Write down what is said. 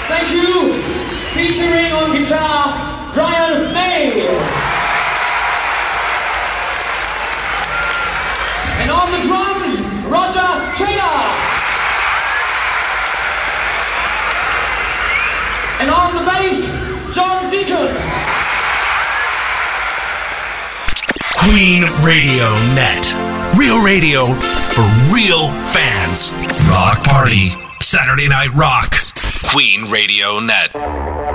Thank you. Featuring on guitar, Brian May. And on the drums, Roger Taylor. And on the bass, John Deacon. Queen Radio Net. Real radio for real fans. Rock Party. Saturday Night Rock. Queen Radio Net.